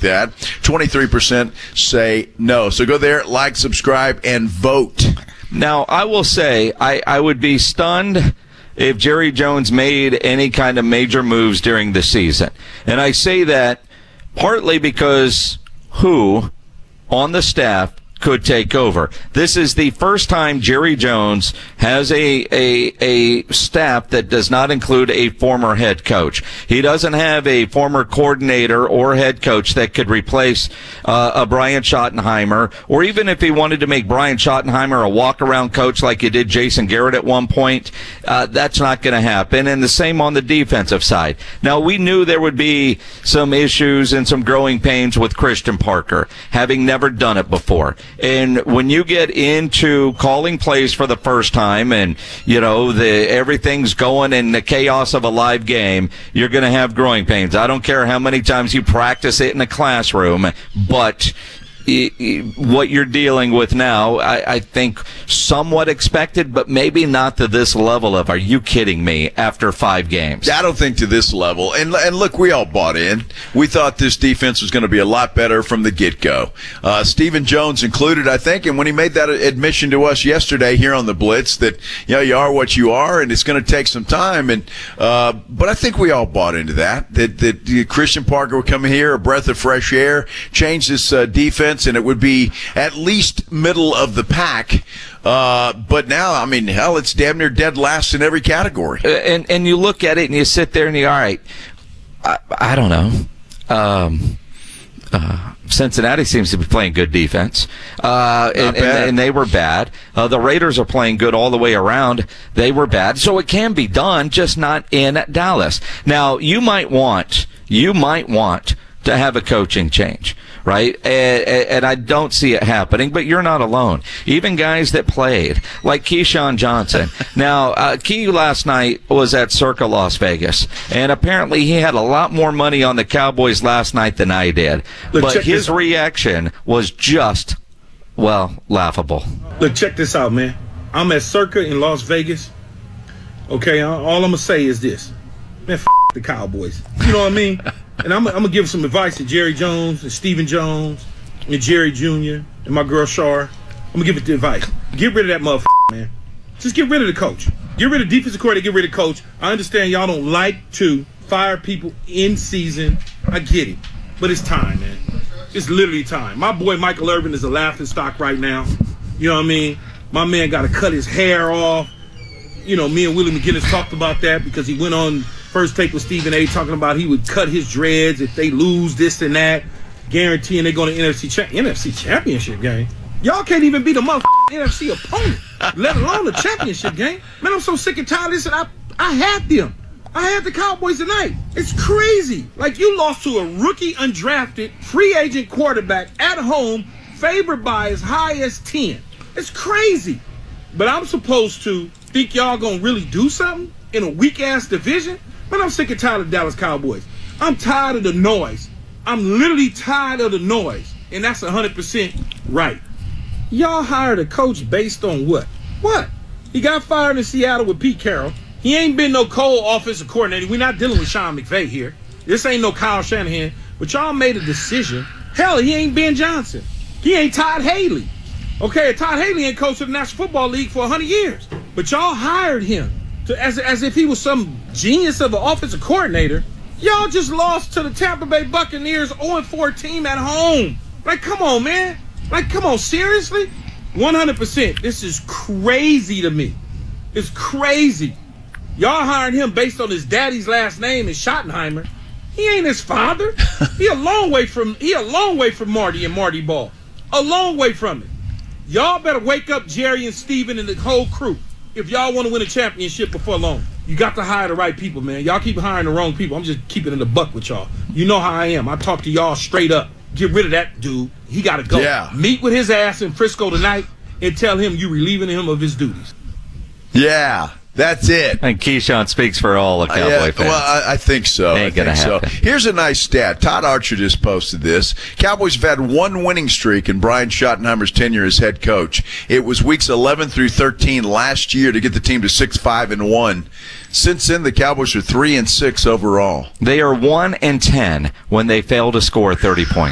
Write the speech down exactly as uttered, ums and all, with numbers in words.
that. twenty-three percent say no. So go there, like, subscribe, and vote. Now, I will say, I, I would be stunned if Jerry Jones made any kind of major moves during the season. And I say that partly because who on the staff could take over. This is the first time Jerry Jones has a, a, a staff that does not include a former head coach. He doesn't have a former coordinator or head coach that could replace uh, a Brian Schottenheimer, or even if he wanted to make Brian Schottenheimer a walk-around coach like he did Jason Garrett at one point, uh, that's not going to happen. And the same on the defensive side. Now, we knew there would be some issues and some growing pains with Christian Parker, having never done it before. And when you get into calling plays for the first time and, you know, the everything's going in the chaos of a live game, you're going to have growing pains. I don't care how many times you practice it in a classroom, but what you're dealing with now, I, I think somewhat expected, but maybe not to this level of, are you kidding me, after five games? I don't think to this level. And and look, we all bought in. We thought this defense was going to be a lot better from the get-go. Uh, Stephen Jones included, I think, and when he made that admission to us yesterday here on the Blitz that, you know, you are what you are and it's going to take some time. And uh, but I think we all bought into that, that, that Christian Parker would come here, a breath of fresh air, change this uh, defense, and it would be at least middle of the pack. Uh, but now, I mean, hell, it's damn near dead last in every category. Uh, and and you look at it and you sit there and you, all right, I, I don't know. Um, uh, Cincinnati seems to be playing good defense, uh, and, and, and they were bad. Uh, the Raiders are playing good all the way around. They were bad. So it can be done, just not in Dallas. Now, you might want, you might want to have a coaching change, right? And, and I don't see it happening, but you're not alone. Even guys that played, like Keyshawn Johnson. Now, uh, Key last night was at Circa Las Vegas, and apparently he had a lot more money on the Cowboys last night than I did. Look, but his this- reaction was just, well, laughable. Look, check this out, man. I'm at Circa in Las Vegas. Okay, all I'm going to say is this. Man, f*** the Cowboys. You know what I mean? And I'm, I'm going to give some advice to Jerry Jones and Stephen Jones and Jerry Junior and my girl Shar. I'm going to give it the advice. Get rid of that motherfucker, man. Just get rid of the coach. Get rid of defensive coordinator, get rid of coach. I understand y'all don't like to fire people in season. I get it. But it's time, man. It's literally time. My boy Michael Irvin is a laughing stock right now. You know what I mean? My man got to cut his hair off. You know, me and Willie McGinnis talked about that because he went on First Take with Stephen A. talking about he would cut his dreads if they lose this and that, guaranteeing they're going to N F C cha- N F C championship game. Y'all can't even beat a motherfucking N F C opponent, let alone the championship game. Man, I'm so sick and tired of this, and I, I had them. I had the Cowboys tonight. It's crazy. Like, you lost to a rookie, undrafted, free agent quarterback at home, favored by as high as ten. It's crazy. But I'm supposed to think y'all going to really do something in a weak-ass division? Man, I'm sick and tired of the Dallas Cowboys. I'm tired of the noise. I'm literally tired of the noise. And that's one hundred percent right. Y'all hired a coach based on what? What? He got fired in Seattle with Pete Carroll. He ain't been no co-offensive coordinator. We're not dealing with Sean McVay here. This ain't no Kyle Shanahan. But y'all made a decision. Hell, he ain't Ben Johnson. He ain't Todd Haley. Okay, Todd Haley ain't coached the National Football League for one hundred years. But y'all hired him to, as, as if he was some genius of an offensive coordinator. Y'all just lost to the Tampa Bay Buccaneers oh and four team at home. Like, come on, man. Like, come on, seriously? one hundred percent. This is crazy to me. It's crazy. Y'all hired him based on his daddy's last name is Schottenheimer. He ain't his father. He a long way from he a long way from Marty and Marty Ball. A long way from it. Y'all better wake up Jerry and Steven and the whole crew if y'all want to win a championship before long. You got to hire the right people, man. Y'all keep hiring the wrong people. I'm just keeping it in the buck with y'all. You know how I am. I talk to y'all straight up. Get rid of that dude. He got to go. Yeah. Meet with his ass in Frisco tonight and tell him you relieving him of his duties. Yeah. That's it. And Keyshawn speaks for all the Cowboy yeah, fans. Well, I, I think so. Ain't I gonna think happen. So. Here's a nice stat. Todd Archer just posted this. Cowboys have had one winning streak in Brian Schottenheimer's tenure as head coach. It was weeks eleven through thirteen last year to get the team to six five and one. Since then, the Cowboys are three and six overall. They are one and ten when they fail to score thirty points.